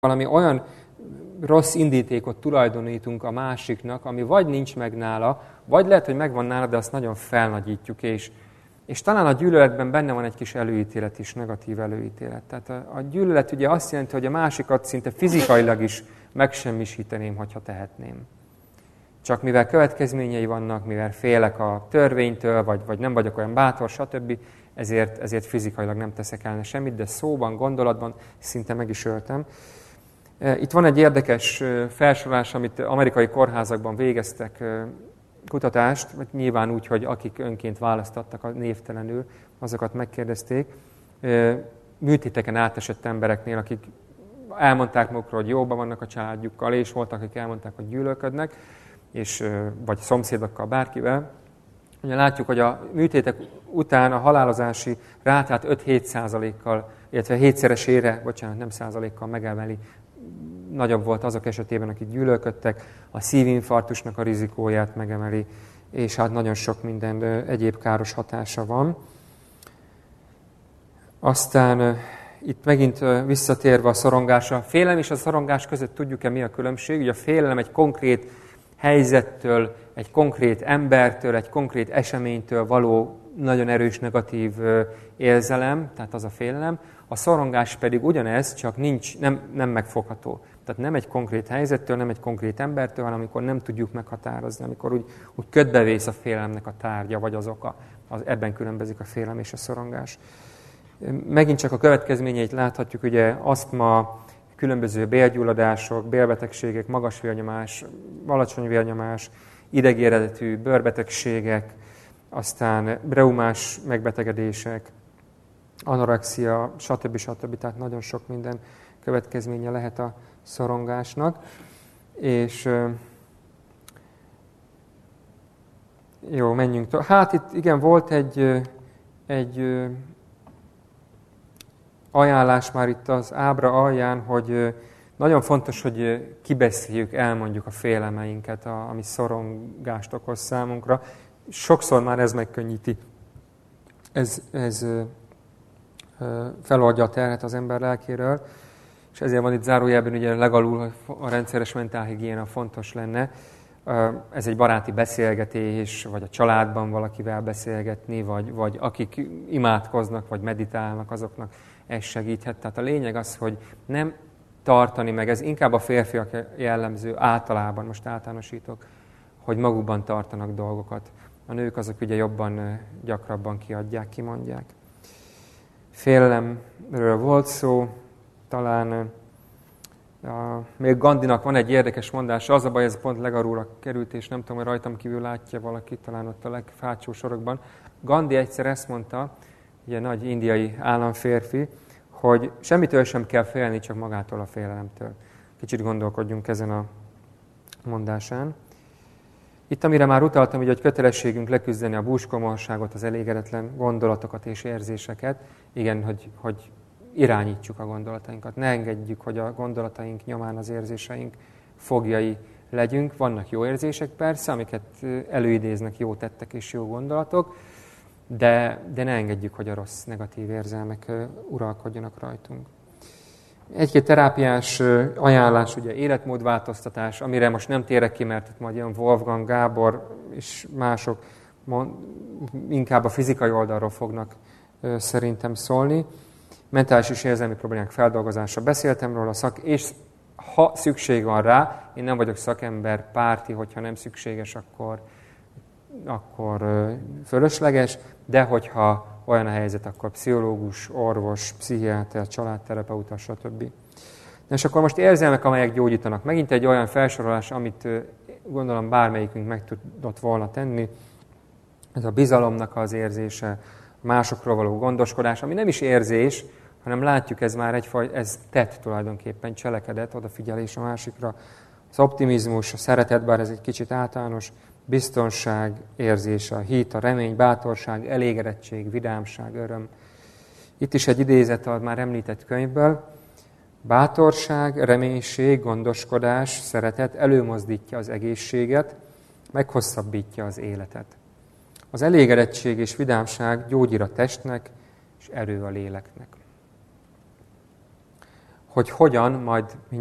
valami olyan rossz indítékot tulajdonítunk a másiknak, ami vagy nincs meg nála, vagy lehet, hogy megvan nála, de azt nagyon felnagyítjuk, és talán a gyűlöletben benne van egy kis előítélet is, negatív előítélet. Tehát a gyűlölet ugye azt jelenti, hogy a másikat szinte fizikailag is megsemmisíteném, hogyha tehetném. Csak mivel következményei vannak, mivel félek a törvénytől, vagy nem vagyok olyan bátor, stb., ezért fizikailag nem teszek ellene semmit, de szóban, gondolatban szinte meg is öltem. Itt van egy érdekes felsorolás, amit amerikai kórházakban végeztek kutatást, vagy nyilván úgy, hogy akik önként választattak a névtelenül, azokat megkérdezték. Műtéteken átesett embereknél, akik elmondták magukról, hogy jóban vannak a családjukkal, és voltak, akik elmondták, hogy gyűlölködnek, vagy szomszédokkal, bárkivel. Ugye látjuk, hogy a műtétek után a halálozási rátát 5-7%-kal, illetve 7-szeresére, nem százalékkal megemeli. Nagyobb volt azok esetében, akik gyűlölködtek, a szívinfarktusnak a rizikóját megemeli, és hát nagyon sok minden egyéb káros hatása van. Aztán itt megint visszatérve a szorongásra, a félelem és a szorongás között tudjuk-e mi a különbség? Ugye a félelem egy konkrét helyzettől, egy konkrét embertől, egy konkrét eseménytől való nagyon erős negatív érzelem, tehát az a félelem. A szorongás pedig ugyanez, csak nem megfogható. Tehát nem egy konkrét helyzettől, nem egy konkrét embertől, hanem amikor nem tudjuk meghatározni, amikor úgy ködbevész a félelemnek a tárgya, vagy az oka. Ebben különbözik a félelem és a szorongás. Megint csak a következményeit láthatjuk, ugye asztma, különböző bélgyulladások, bélbetegségek, magas vérnyomás, alacsony vérnyomás, idegi eredetű bőrbetegségek, aztán reumás megbetegedések, anorexia, stb. Tehát nagyon sok minden következménye lehet a szorongásnak. És jó, menjünk tovább. Hát itt igen, volt egy ajánlás már itt az ábra alján, hogy nagyon fontos, hogy kibeszéljük, elmondjuk a félelmeinket, ami szorongást okoz számunkra. Sokszor már ez megkönnyíti. Ez feloldja a terhet az ember lelkéről, és ezért van itt zárójelben ugye legalul a rendszeres mentálhigiéna fontos lenne. Ez egy baráti beszélgetés, vagy a családban valakivel beszélgetni, vagy akik imádkoznak, vagy meditálnak, azoknak ez segíthet. Tehát a lényeg az, hogy nem tartani meg, ez inkább a férfiak jellemző általában, most általánosítok, hogy magukban tartanak dolgokat. A nők azok ugye jobban, gyakrabban kiadják, kimondják. Félelemről volt szó, talán még Gandhinak van egy érdekes mondása, az a baj, ez pont legalulra került, és nem tudom, hogy rajtam kívül látja valaki, talán ott a leghátsó sorokban. Gandhi egyszer ezt mondta, ugye nagy indiai államférfi, hogy semmitől sem kell félni, csak magától a félelemtől. Kicsit gondolkodjunk ezen a mondásán. Itt, amire már utaltam, hogy kötelességünk leküzdeni a búskomorságot, az elégedetlen gondolatokat és érzéseket, igen, hogy irányítsuk a gondolatainkat. Ne engedjük, hogy a gondolataink nyomán az érzéseink fogjai legyünk. Vannak jó érzések persze, amiket előidéznek jó tettek és jó gondolatok, de ne engedjük, hogy a rossz, negatív érzelmek uralkodjanak rajtunk. Egy-két terápiás ajánlás, ugye életmódváltoztatás, amire most nem térek ki, mert itt majd jön Wolfgang, Gábor és mások inkább a fizikai oldalról fognak szerintem szólni. Mentális és érzelmi problémák feldolgozása. Beszéltem róla, és ha szükség van rá, én nem vagyok szakember, párti, hogyha nem szükséges, akkor fölösleges, de hogyha olyan a helyzet, akkor pszichológus, orvos, pszichiáter, családterapeuta, stb. És akkor most érzelmek, amelyek gyógyítanak. Megint egy olyan felsorolás, amit gondolom bármelyikünk meg tudott volna tenni. Ez a bizalomnak az érzése, másokról való gondoskodás, ami nem is érzés, hanem látjuk, ez már ez tett tulajdonképpen, cselekedet, odafigyelés a másikra. Az optimizmus, a szeretet, bár ez egy kicsit általános, biztonság érzése, a hit, a remény, bátorság, elégedettség, vidámság, öröm. Itt is egy idézet a már említett könyvből. Bátorság, reménység, gondoskodás, szeretet előmozdítja az egészséget, meghosszabbítja az életet. Az elégedettség és vidámság gyógyír a testnek, és erő a léleknek. hogy hogyan, majd